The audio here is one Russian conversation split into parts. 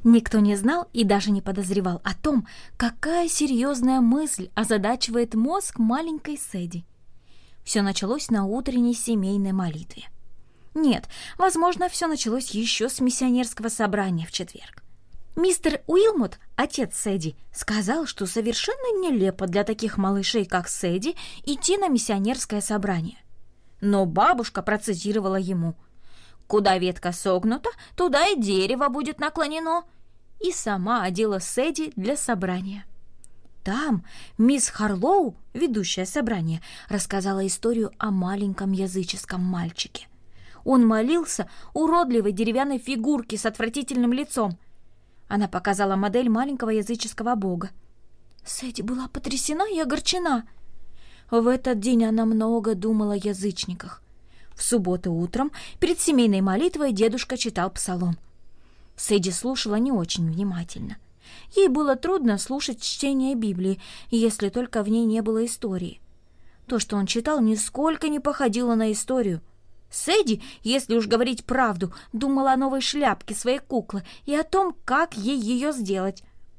Никто не знал и даже не подозревал о том, какая серьезная мысль озадачивает мозг маленькой Сэдди. Все началось на утренней семейной молитве. Нет, возможно, все началось еще с миссионерского собрания в четверг. Мистер Уилмот, отец Сэдди, сказал, что совершенно нелепо для таких малышей, как Сэдди, идти на миссионерское собрание. Но бабушка процитировала ему: «Куда ветка согнута, туда и дерево будет наклонено», и сама одела Сэдди для собрания. Там мисс Харлоу, ведущая собрание, рассказала историю о маленьком языческом мальчике. Он молился уродливой деревянной фигурке с отвратительным лицом. Она показала модель маленького языческого бога. Сэдди была потрясена и огорчена. В этот день она много думала о язычниках. В субботу утром перед семейной молитвой дедушка читал псалом. Сэдди слушала не очень внимательно. Ей было трудно слушать чтение Библии, если только в ней не было истории. То, что он читал, нисколько не походило на историю. Сэдди, если уж говорить правду, думала о новой шляпке своей куклы и о том, как ей ее сделать.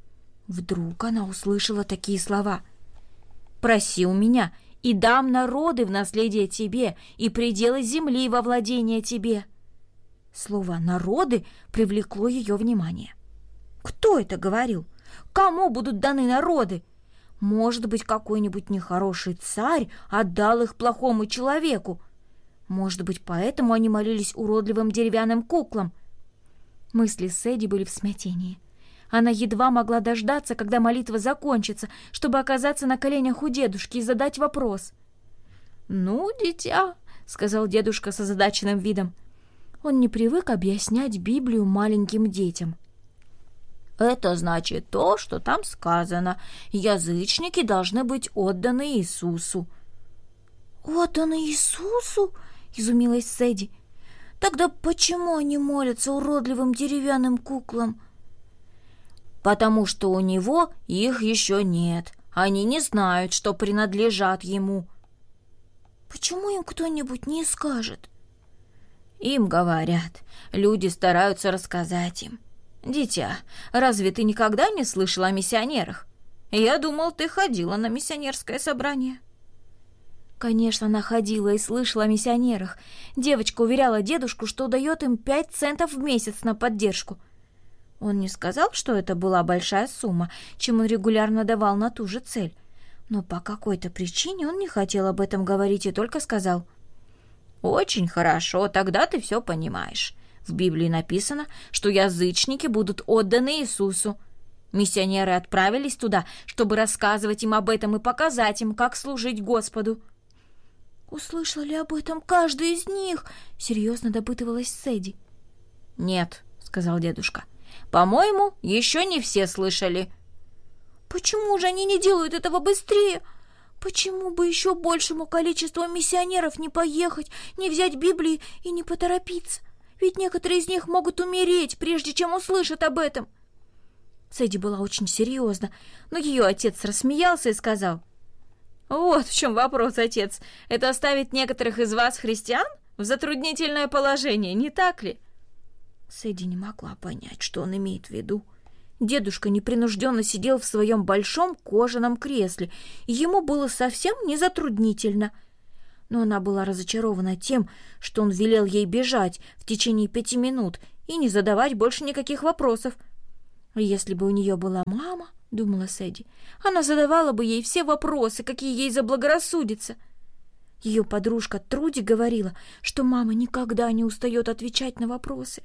Вдруг она услышала такие слова: «Проси у меня, и дам народы в наследие тебе, и пределы земли во владение тебе». Слово «народы» привлекло ее внимание. Кто это говорил? Кому будут даны народы? Может быть, какой-нибудь нехороший царь отдал их плохому человеку? Может быть, поэтому они молились уродливым деревянным куклам? Мысли Сэдди были в смятении. Она едва могла дождаться, когда молитва закончится, чтобы оказаться на коленях у дедушки и задать вопрос. «Ну, дитя», — сказал дедушка с озадаченным видом. Он не привык объяснять Библию маленьким детям. «Это значит то, что там сказано. Язычники должны быть отданы Иисусу». «Отданы Иисусу?» — изумилась Сэдди. «Тогда почему они молятся уродливым деревянным куклам?» «Потому что у него их еще нет. Они не знают, что принадлежат ему». «Почему им кто-нибудь не скажет?» «Им говорят. Люди стараются рассказать им. Дитя, разве ты никогда не слышала о миссионерах? Я думал, ты ходила на миссионерское собрание». Конечно, она ходила и слышала о миссионерах. Девочка уверяла дедушку, что дает им 5 центов в месяц на поддержку. Он не сказал, что это была большая сумма, чем он регулярно давал на ту же цель. Но по какой-то причине он не хотел об этом говорить и только сказал: «Очень хорошо, тогда ты все понимаешь. В Библии написано, что язычники будут отданы Иисусу. Миссионеры отправились туда, чтобы рассказывать им об этом и показать им, как служить Господу». «Услышал ли об этом каждый из них?» — серьезно допытывалась Сэдди. «Нет», — сказал дедушка. «По-моему, еще не все слышали». «Почему же они не делают этого быстрее? Почему бы еще большему количеству миссионеров не поехать, не взять Библии и не поторопиться? Ведь некоторые из них могут умереть, прежде чем услышат об этом». Сэдди была очень серьезна, но ее отец рассмеялся и сказал: «Вот в чем вопрос, отец. Это оставит некоторых из вас, христиан, в затруднительное положение, не так ли?» Сэдди не могла понять, что он имеет в виду. Дедушка непринужденно сидел в своем большом кожаном кресле, и ему было совсем не затруднительно. Но она была разочарована тем, что он велел ей бежать в течение 5 минут и не задавать больше никаких вопросов. «Если бы у нее была мама, — думала Сэдди, — она задавала бы ей все вопросы, какие ей заблагорассудится». Ее подружка Труди говорила, что мама никогда не устает отвечать на вопросы.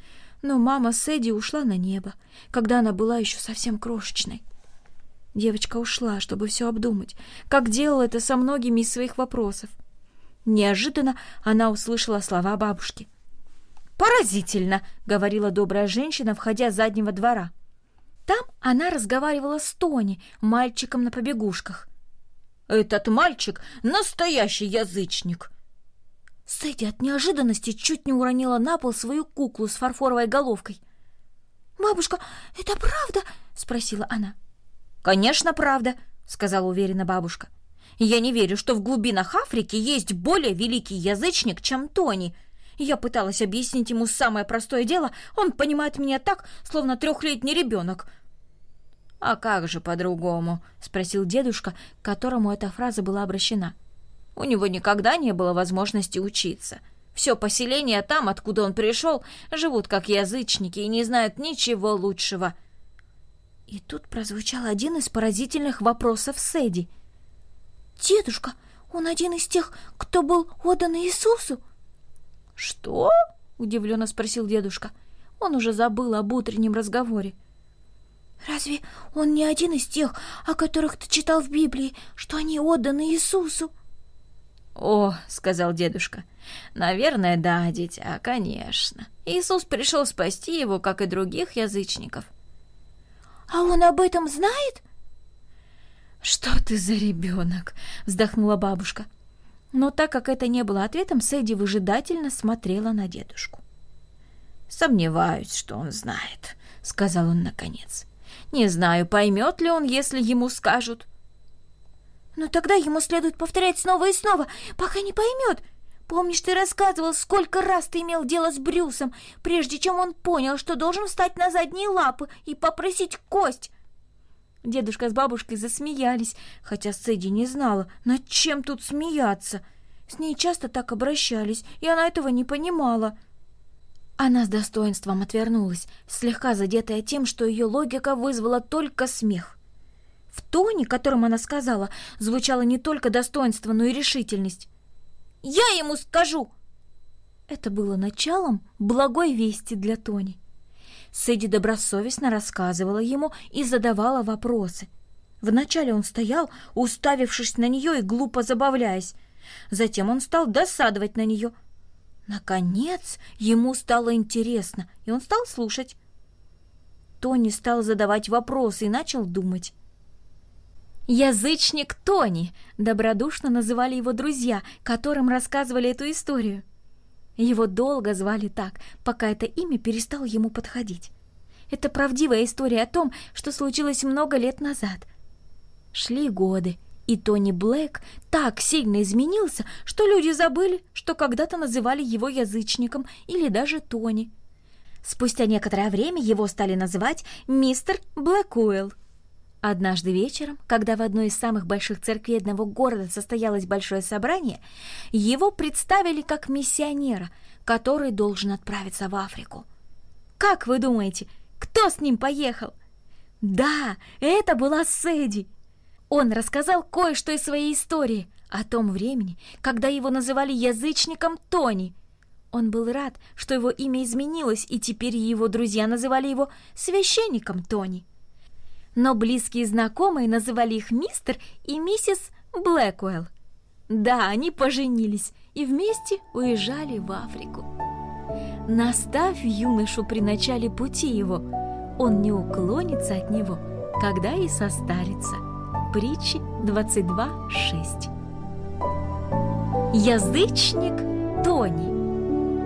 Но мама Сэдди ушла на небо, когда она была еще совсем крошечной. Девочка ушла, чтобы все обдумать, как делала это со многими из своих вопросов. Неожиданно она услышала слова бабушки. «Поразительно!» — говорила добрая женщина, входя с заднего двора. Там она разговаривала с Тони, мальчиком на побегушках. «Этот мальчик — настоящий язычник!» Сэдди от неожиданности чуть не уронила на пол свою куклу с фарфоровой головкой. «Бабушка, это правда?» — спросила она. «Конечно, правда», — сказала уверенно бабушка. «Я не верю, что в глубинах Африки есть более великий язычник, чем Тони. Я пыталась объяснить ему самое простое дело, он понимает меня так, словно 3-летний ребенок. «А как же по-другому?» — спросил дедушка, к которому эта фраза была обращена. «У него никогда не было возможности учиться. Все поселение там, откуда он пришел, живут как язычники и не знают ничего лучшего». И тут прозвучал один из поразительных вопросов Сэдди. «Дедушка, он один из тех, кто был отдан Иисусу?» «Что?» — удивленно спросил дедушка. Он уже забыл об утреннем разговоре. «Разве он не один из тех, о которых ты читал в Библии, что они отданы Иисусу?» «О, — сказал дедушка, — наверное, да, дитя, конечно. Иисус пришел спасти его, как и других язычников». «А он об этом знает?» «Что ты за ребенок?» — вздохнула бабушка. Но так как это не было ответом, Сэдди выжидательно смотрела на дедушку. «Сомневаюсь, что он знает», — сказал он наконец. «Не знаю, поймет ли он, если ему скажут». «Но тогда ему следует повторять снова и снова, пока не поймет. Помнишь, ты рассказывал, сколько раз ты имел дело с Брюсом, прежде чем он понял, что должен встать на задние лапы и попросить кость?» Дедушка с бабушкой засмеялись, хотя Сэдди не знала, над чем тут смеяться. С ней часто так обращались, и она этого не понимала. Она с достоинством отвернулась, слегка задетая тем, что ее логика вызвала только смех. В тоне, которым она сказала, звучало не только достоинство, но и решительность. «Я ему скажу!» Это было началом благой вести для Тони. Сэдди добросовестно рассказывала ему и задавала вопросы. Вначале он стоял, уставившись на нее и глупо забавляясь. Затем он стал досадовать на нее. Наконец, ему стало интересно, и он стал слушать. Тони стал задавать вопросы и начал думать. «Язычник Тони», — добродушно называли его друзья, которым рассказывали эту историю. Его долго звали так, пока это имя перестало ему подходить. Это правдивая история о том, что случилось много лет назад. Шли годы, и Тони Блэк так сильно изменился, что люди забыли, что когда-то называли его язычником или даже Тони. Спустя некоторое время его стали называть мистер Блэкуэлл. Однажды вечером, когда в одной из самых больших церквей одного города состоялось большое собрание, его представили как миссионера, который должен отправиться в Африку. Как вы думаете, кто с ним поехал? Да, это была Сэдди. Он рассказал кое-что из своей истории о том времени, когда его называли язычником Тони. Он был рад, что его имя изменилось, и теперь его друзья называли его священником Тони. Но близкие знакомые называли их мистер и миссис Блэкуэлл. Да, они поженились и вместе уезжали в Африку. Наставь юношу при начале пути его, он не уклонится от него, когда и состарится. Притчи 22:6. Язычник Тони.